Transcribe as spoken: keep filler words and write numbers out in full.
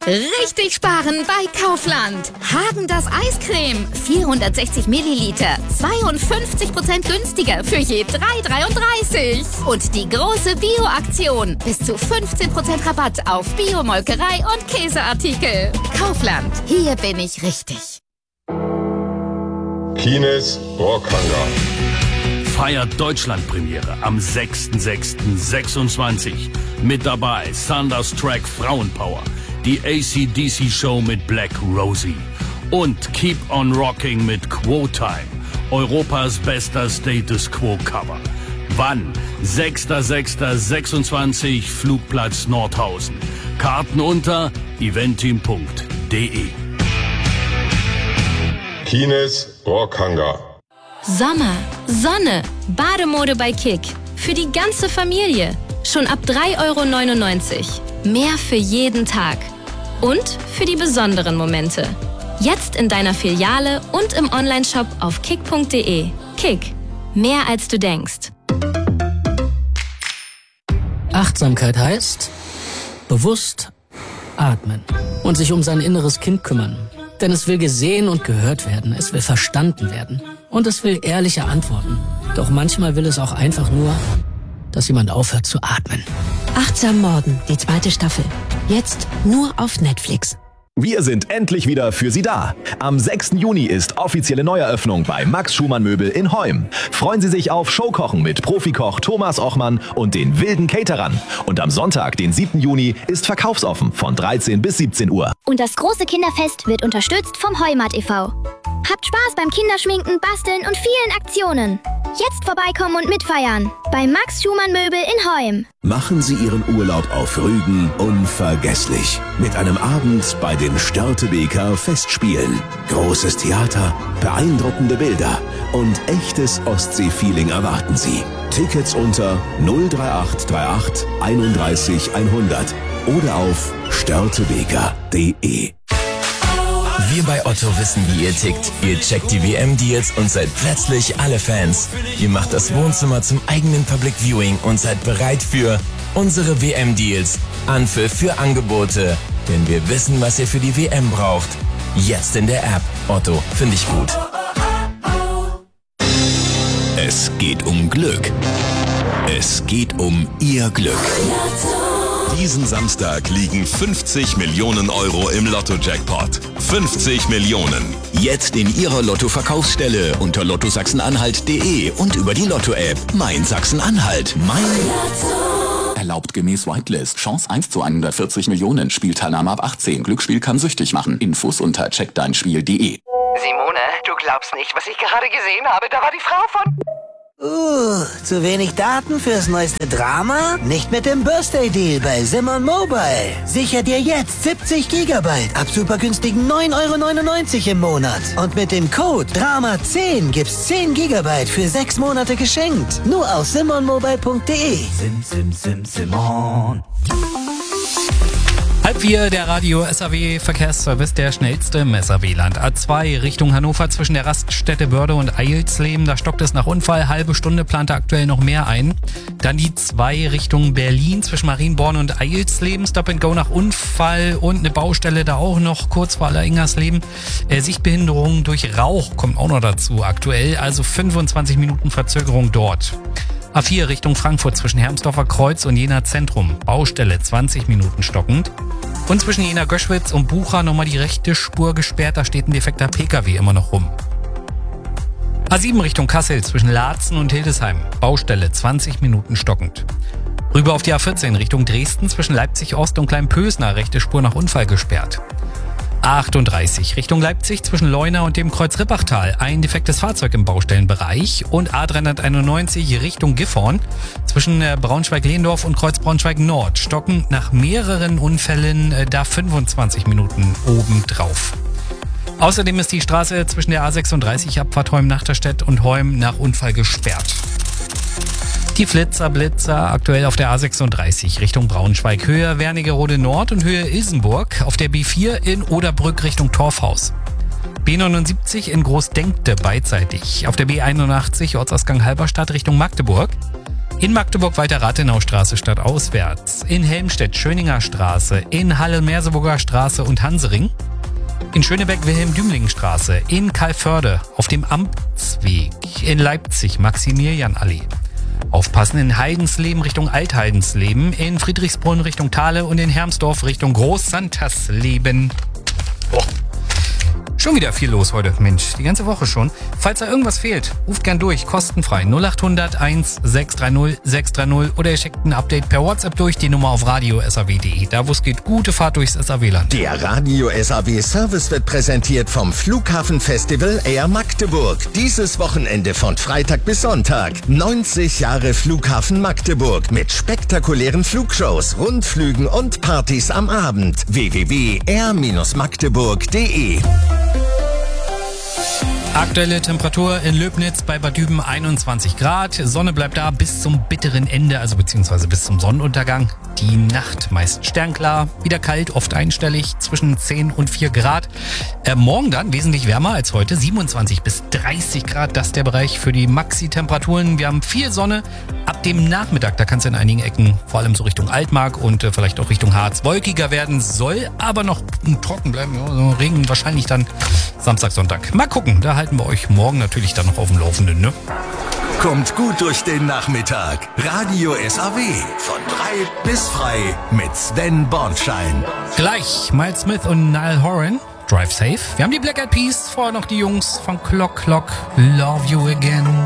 Richtig sparen bei Kaufland. Häagen-Dazs Eiscreme, vierhundertsechzig Milliliter, zweiundfünfzig Prozent günstiger für je drei dreiunddreißig. Und die große Bio-Aktion, bis zu fünfzehn Prozent Rabatt auf Bio-Molkerei und Käseartikel. Kaufland, hier bin ich richtig. Kines Rockhangar feiert Deutschlandpremiere am sechster sechster sechsundzwanzig. Mit dabei Thunderstruck Frauenpower, die A C D C Show mit Black Rosie und Keep on Rocking mit Quo Time, Europas bester Status Quo Cover. Wann? sechster sechster sechsundzwanzig, Flugplatz Nordhausen. Karten unter eventim punkt de. Kines Rockhangar. Sommer, Sonne, Bademode bei Kick. Für die ganze Familie. Schon ab drei Euro neunundneunzig. Mehr für jeden Tag. Und für die besonderen Momente. Jetzt in deiner Filiale und im Onlineshop auf kick punkt de. Kick. Mehr als du denkst. Achtsamkeit heißt bewusst atmen und sich um sein inneres Kind kümmern. Denn es will gesehen und gehört werden, es will verstanden werden und es will ehrliche Antworten. Doch manchmal will es auch einfach nur, dass jemand aufhört zu atmen. Achtsam Morden, die zweite Staffel. Jetzt nur auf Netflix. Wir sind endlich wieder für Sie da. Am sechster Juni ist offizielle Neueröffnung bei Max Schumann Möbel in Heum. Freuen Sie sich auf Showkochen mit Profikoch Thomas Ochmann und den wilden Caterern. Und am Sonntag, den siebter Juni, ist verkaufsoffen von dreizehn bis siebzehn Uhr. Und das große Kinderfest wird unterstützt vom Heumat e V Habt Spaß beim Kinderschminken, Basteln und vielen Aktionen. Jetzt vorbeikommen und mitfeiern. Bei Max Schumann Möbel in Heum. Machen Sie Ihren Urlaub auf Rügen unvergesslich. Mit einem Abend bei den Störtebeker Festspielen. Großes Theater, beeindruckende Bilder und echtes Ostsee-Feeling erwarten Sie. Tickets unter null drei acht drei acht einunddreißig hundert oder auf störtebeker punkt de. Wir bei Otto wissen, wie ihr tickt. Ihr checkt die W M-Deals und seid plötzlich alle Fans. Ihr macht das Wohnzimmer zum eigenen Public Viewing und seid bereit für unsere W M-Deals. Anpfiff für Angebote. Denn wir wissen, was ihr für die W M braucht. Jetzt in der App. Otto, finde ich gut. Es geht um Glück. Es geht um Ihr Glück. Diesen Samstag liegen fünfzig Millionen Euro im Lotto-Jackpot. fünfzig Millionen. Jetzt in Ihrer Lotto-Verkaufsstelle unter lotto sachsen-anhalt punkt de und über die Lotto-App. Mein Sachsen-Anhalt. Mein Lotto. Erlaubt gemäß Whitelist. Chance eins zu hundertvierzig Millionen. Spielteilnahme ab achtzehn. Glücksspiel kann süchtig machen. Infos unter check dein spiel punkt de. Simone, du glaubst nicht, was ich gerade gesehen habe. Da war die Frau von... Uh, zu wenig Daten fürs neueste Drama? Nicht mit dem Birthday-Deal bei Simon Mobile. Sicher dir jetzt siebzig Gigabyte ab super günstigen neun Euro neunundneunzig im Monat. Und mit dem Code Drama zehn gibt's zehn Gigabyte für sechs Monate geschenkt. Nur auf simon mobile punkt de. Sim, sim, sim, Simon. Halb vier, der Radio-S A W-Verkehrsservice, der schnellste im S A W-Land. A zwei Richtung Hannover zwischen der Raststätte Börde und Eilsleben. Da stockt es nach Unfall. Halbe Stunde plant er aktuell noch mehr ein. Dann die zwei Richtung Berlin zwischen Marienborn und Eilsleben. Stop and Go nach Unfall und eine Baustelle da auch noch kurz vor Alleringersleben. Äh, Sichtbehinderung durch Rauch kommt auch noch dazu aktuell. Also fünfundzwanzig Minuten Verzögerung dort. A vier Richtung Frankfurt zwischen Hermsdorfer Kreuz und Jena Zentrum. Baustelle zwanzig Minuten stockend. Und zwischen Jena Göschwitz und Bucha nochmal die rechte Spur gesperrt. Da steht ein defekter P K W immer noch rum. A sieben Richtung Kassel zwischen Laatzen und Hildesheim. Baustelle zwanzig Minuten stockend. Rüber auf die A vierzehn Richtung Dresden zwischen Leipzig Ost und Kleinpösner. Rechte Spur nach Unfall gesperrt. A achtunddreißig Richtung Leipzig zwischen Leuna und dem Kreuz Rippachtal. Ein defektes Fahrzeug im Baustellenbereich. Und A dreihunderteinundneunzig Richtung Gifhorn zwischen Braunschweig-Lehndorf und Kreuz Braunschweig-Nord. Stocken nach mehreren Unfällen da fünfundzwanzig Minuten obendrauf. Außerdem ist die Straße zwischen der A sechsunddreißig Abfahrt Heum-Nachterstedt und Heum nach Unfall gesperrt. Die Flitzer, Blitzer aktuell auf der A sechsunddreißig Richtung Braunschweig, Höhe Wernigerode Nord und Höhe Ilsenburg, auf der B vier in Oderbrück Richtung Torfhaus. B neunundsiebzig in Großdenkte beidseitig, auf der B einundachtzig Ortsausgang Halberstadt Richtung Magdeburg. In Magdeburg weiter Rathenaustraße stadtauswärts. In Helmstedt Schöninger Straße. In Halle-Merseburger Straße und Hansering. In Schönebeck Wilhelm-Dümling-Straße. In Calvörde auf dem Amtsweg. In Leipzig Maximilianallee. Aufpassen in Heidensleben Richtung Altheidensleben. In Friedrichsbrunn Richtung Thale und in Hermsdorf Richtung Großsantersleben. Oh. Schon wieder viel los heute, Mensch, die ganze Woche schon. Falls da irgendwas fehlt, ruft gern durch, kostenfrei null acht hundert eins sechs drei null sechs drei null oder ihr schickt ein Update per WhatsApp durch, die Nummer auf radio punkt s a w punkt d e. Da wo es geht, gute Fahrt durchs S A W-Land. Der Radio S A W Service wird präsentiert vom Flughafenfestival Air Magdeburg. Dieses Wochenende von Freitag bis Sonntag. neunzig Jahre Flughafen Magdeburg mit spektakulären Flugshows, Rundflügen und Partys am Abend. w w w punkt air magdeburg punkt d e. Aktuelle Temperatur in Löbnitz bei Bad Düben einundzwanzig Grad. Sonne bleibt da bis zum bitteren Ende, also beziehungsweise bis zum Sonnenuntergang. Die Nacht meist sternklar, wieder kalt, oft einstellig, zwischen zehn und vier Grad. Äh, morgen dann wesentlich wärmer als heute, siebenundzwanzig bis dreißig Grad. Das ist der Bereich für die Maxi-Temperaturen. Wir haben viel Sonne. Ab dem Nachmittag, da kann es in einigen Ecken, vor allem so Richtung Altmark und äh, vielleicht auch Richtung Harz, wolkiger werden. Soll aber noch trocken bleiben. Ja, so Regen wahrscheinlich dann Samstag, Sonntag. Mal gucken, da halten wir euch morgen natürlich dann noch auf dem Laufenden, ne? Kommt gut durch den Nachmittag. Radio S A W. Von drei bis frei mit Sven Bornschein. Gleich Miles Smith und Niall Horan. Drive Safe. Wir haben die Black Eyed Peas, vorher noch die Jungs von Clock Clock. Love You Again.